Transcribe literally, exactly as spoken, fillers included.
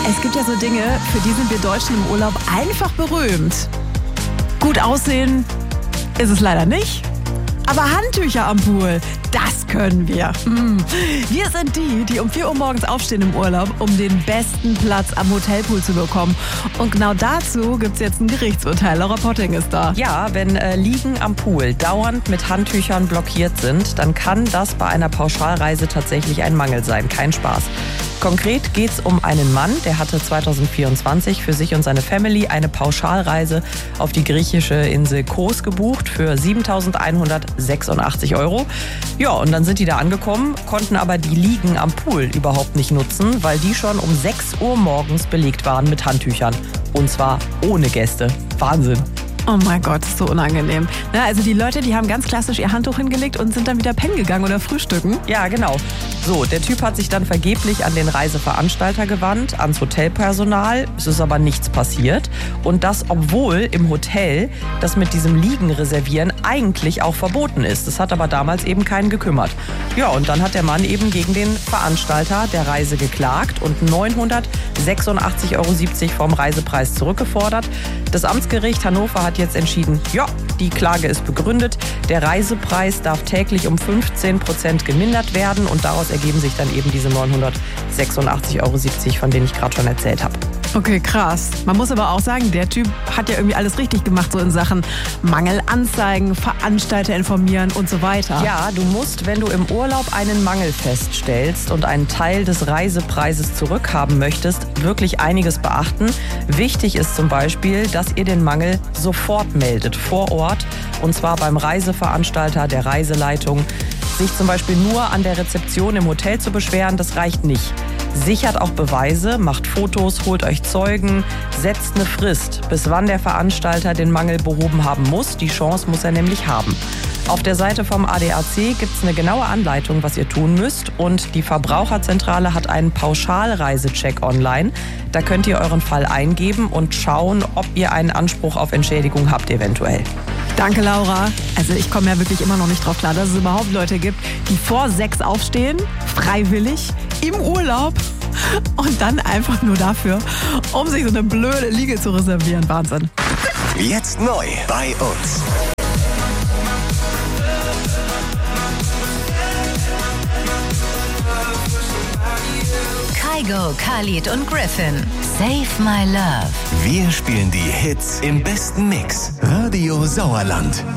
Es gibt ja so Dinge, für die sind wir Deutschen im Urlaub einfach berühmt. Gut aussehen ist es leider nicht. Aber Handtücher am Pool, das können wir. Hm. Wir sind die, die um vier Uhr morgens aufstehen im Urlaub, um den besten Platz am Hotelpool zu bekommen. Und genau dazu gibt es jetzt ein Gerichtsurteil. Laura Potting ist da. Ja, wenn äh, Liegen am Pool dauernd mit Handtüchern blockiert sind, dann kann das bei einer Pauschalreise tatsächlich ein Mangel sein. Kein Spaß. Konkret geht es um einen Mann, der hatte zweitausendvierundzwanzig für sich und seine Family eine Pauschalreise auf die griechische Insel Kos gebucht für siebentausendeinhundertsechsundachtzig Euro. Ja, und dann sind die da angekommen, konnten aber die Liegen am Pool überhaupt nicht nutzen, weil die schon um sechs Uhr morgens belegt waren mit Handtüchern. Und zwar ohne Gäste. Wahnsinn. Oh mein Gott, ist so unangenehm. Na, also die Leute, die haben ganz klassisch ihr Handtuch hingelegt und sind dann wieder pennen gegangen oder frühstücken. Ja, genau. So, der Typ hat sich dann vergeblich an den Reiseveranstalter gewandt, ans Hotelpersonal. Es ist aber nichts passiert. Und das, obwohl im Hotel das mit diesem Liegen reservieren eigentlich auch verboten ist. Das hat aber damals eben keinen gekümmert. Ja, und dann hat der Mann eben gegen den Veranstalter der Reise geklagt und neunhundertsechsundachtzig Euro siebzig vom Reisepreis zurückgefordert. Das Amtsgericht Hannover hat jetzt entschieden, ja, die Klage ist begründet. Der Reisepreis darf täglich um fünfzehn Prozent gemindert werden und daraus ergeben sich dann eben diese neunhundertsechsundachtzig Euro siebzig, von denen ich gerade schon erzählt habe. Okay, krass. Man muss aber auch sagen, der Typ hat ja irgendwie alles richtig gemacht, so in Sachen Mangel anzeigen, Veranstalter informieren und so weiter. Ja, du musst, wenn du im Urlaub einen Mangel feststellst und einen Teil des Reisepreises zurückhaben möchtest, wirklich einiges beachten. Wichtig ist zum Beispiel, dass ihr den Mangel sofort meldet, vor Ort, und zwar beim Reiseveranstalter, der Reiseleitung. Sich zum Beispiel nur an der Rezeption im Hotel zu beschweren, das reicht nicht. Sichert auch Beweise, macht Fotos, holt euch Zeugen, setzt eine Frist, bis wann der Veranstalter den Mangel behoben haben muss. Die Chance muss er nämlich haben. Auf der Seite vom A D A C gibt es eine genaue Anleitung, was ihr tun müsst. Und die Verbraucherzentrale hat einen Pauschalreisecheck online. Da könnt ihr euren Fall eingeben und schauen, ob ihr einen Anspruch auf Entschädigung habt eventuell. Danke, Laura. Also ich komme ja wirklich immer noch nicht drauf klar, dass es überhaupt Leute gibt, die vor sechs aufstehen, freiwillig, im Urlaub und dann einfach nur dafür, um sich so eine blöde Liege zu reservieren. Wahnsinn. Jetzt neu bei uns. Kygo, Khalid und Griffin. Save My Love. Wir spielen die Hits im besten Mix. Radio Sauerland.